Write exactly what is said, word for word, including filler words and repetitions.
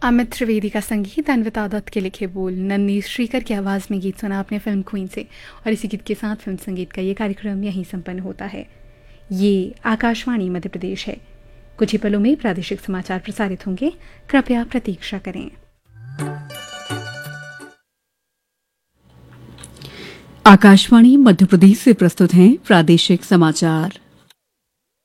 अमित त्रिवेदी का संगीत, अन्विता दत्त के लिखे बोल, नन्ही श्रीकर की आवाज़ में गीत सुना आपने फिल्म क्वीन से। और इसी गीत के साथ फिल्म संगीत का ये कार्यक्रम यहीं संपन्न होता है। ये आकाशवाणी मध्य प्रदेश है। कुछ ही पलों में प्रादेशिक समाचार प्रसारित होंगे, कृपया प्रतीक्षा करें। आकाशवाणी मध्य प्रदेश से प्रस्तुत हैं प्रादेशिक समाचार।